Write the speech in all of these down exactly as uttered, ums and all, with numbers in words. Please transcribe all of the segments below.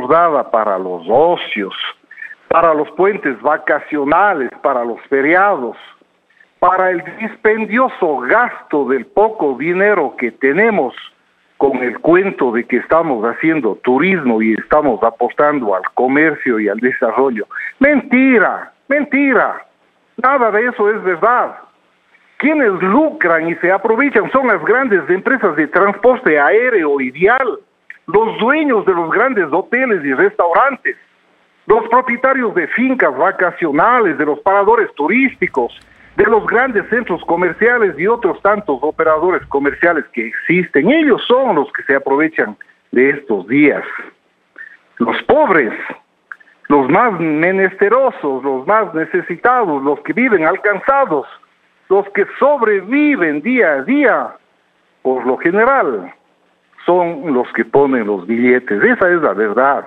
recaudada para los ocios, para los puentes vacacionales, para los feriados, para el dispendioso gasto del poco dinero que tenemos con el cuento de que estamos haciendo turismo y estamos apostando al comercio y al desarrollo. Mentira, mentira, nada de eso es verdad. Quienes lucran y se aprovechan son las grandes empresas de transporte aéreo y vial, los dueños de los grandes hoteles y restaurantes, los propietarios de fincas vacacionales, de los paradores turísticos, de los grandes centros comerciales y otros tantos operadores comerciales que existen. Ellos son los que se aprovechan de estos días. Los pobres, los más menesterosos, los más necesitados, los que viven alcanzados, los que sobreviven día a día, por lo general, son los que ponen los billetes. Esa es la verdad.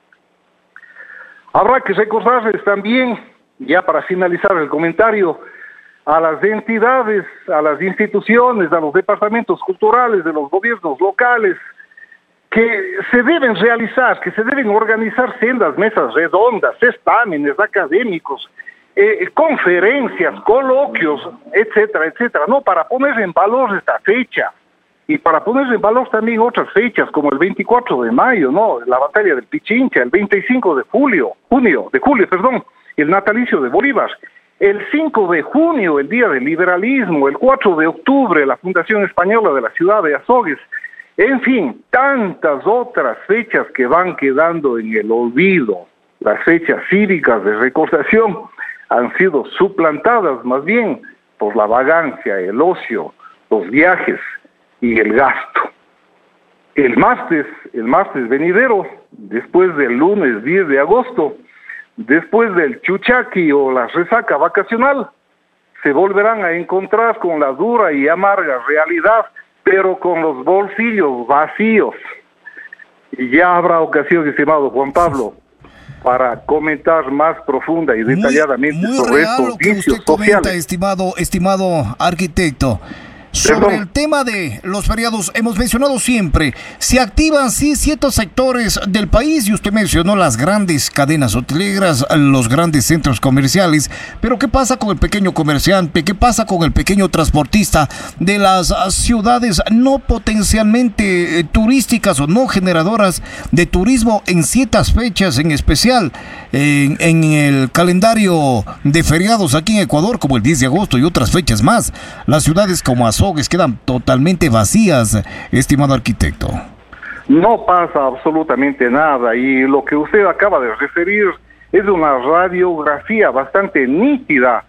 Habrá que recordarles también, ya para finalizar el comentario, a las entidades, a las instituciones, a los departamentos culturales de los gobiernos locales, que se deben realizar, que se deben organizar sendas mesas redondas, certámenes académicos, eh, conferencias, coloquios, etcétera, etcétera, no, para poner en valor esta fecha, y para poner en valor también otras fechas, como el veinticuatro de mayo, no, la batalla del Pichincha, el veinticinco de julio, junio, de julio, perdón, el natalicio de Bolívar, el cinco de junio, el Día del Liberalismo, el cuatro de octubre, la Fundación Española de la ciudad de Azogues, en fin, tantas otras fechas que van quedando en el olvido. Las fechas cívicas de recordación han sido suplantadas más bien por la vagancia, el ocio, los viajes y el gasto. El martes, el martes venidero, después del lunes diez de agosto, después del chuchaqui o la resaca vacacional, se volverán a encontrar con la dura y amarga realidad, pero con los bolsillos vacíos. Y ya habrá ocasión, estimado Juan Pablo, para comentar más profunda y detalladamente muy, muy sobre real estos lo que vicios usted comenta, sociales. estimado, estimado arquitecto. Sobre Perdón. el tema de los feriados, hemos mencionado siempre, se activan sí ciertos sectores del país y usted mencionó las grandes cadenas hoteleras, los grandes centros comerciales, pero ¿qué pasa con el pequeño comerciante? ¿Qué pasa con el pequeño transportista de las ciudades no potencialmente eh, turísticas o no generadoras de turismo en ciertas fechas en especial? En, en el calendario de feriados aquí en Ecuador, como el diez de agosto y otras fechas más, las ciudades como Azogues quedan totalmente vacías, estimado arquitecto. No pasa absolutamente nada, y lo que usted acaba de referir es una radiografía bastante nítida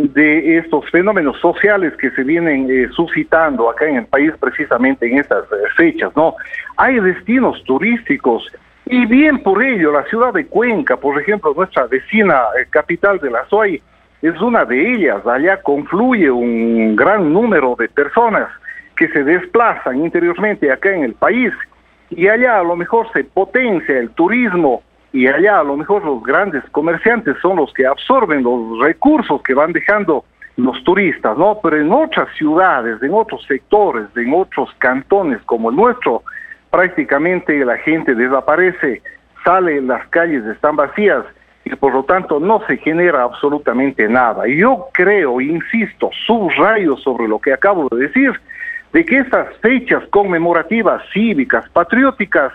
de estos fenómenos sociales que se vienen eh, suscitando acá en el país precisamente en estas eh, fechas, ¿no? Hay destinos turísticos, y bien por ello, la ciudad de Cuenca, por ejemplo, nuestra vecina eh, capital de la Azuay, es una de ellas. Allá confluye un gran número de personas que se desplazan interiormente acá en el país, y allá a lo mejor se potencia el turismo, y allá a lo mejor los grandes comerciantes son los que absorben los recursos que van dejando los turistas, ¿no? Pero en otras ciudades, en otros sectores, en otros cantones como el nuestro, prácticamente la gente desaparece, sale, las calles están vacías, y por lo tanto no se genera absolutamente nada. Y yo creo, insisto, subrayo sobre lo que acabo de decir, de que estas fechas conmemorativas, cívicas, patrióticas,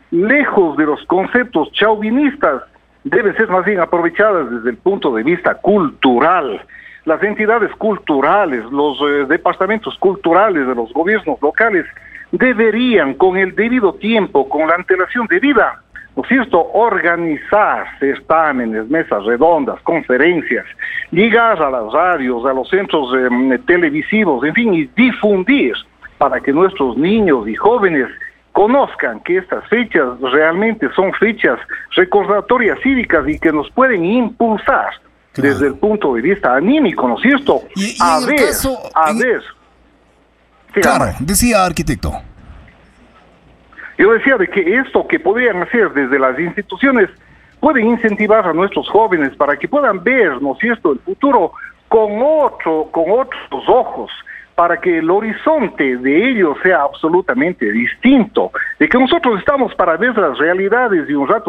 lejos de los conceptos chauvinistas, deben ser más bien aprovechadas desde el punto de vista cultural. Las entidades culturales, los eh, departamentos culturales de los gobiernos locales deberían, con el debido tiempo, con la antelación debida, ¿no es cierto?, organizar certámenes, mesas redondas, conferencias, llegar a las radios, a los centros eh, televisivos, en fin, y difundir para que nuestros niños y jóvenes conozcan que estas fechas realmente son fechas recordatorias cívicas y que nos pueden impulsar, claro, desde el punto de vista anímico, ¿no es cierto? Y, y a en ver, el caso, a en... ver. Claro, decía arquitecto. Yo decía de que esto que podrían hacer desde las instituciones pueden incentivar a nuestros jóvenes para que puedan ver, ¿no es cierto?, el futuro con otro, con otros ojos, para que el horizonte de ellos sea absolutamente distinto, de que nosotros estamos para ver las realidades y un rato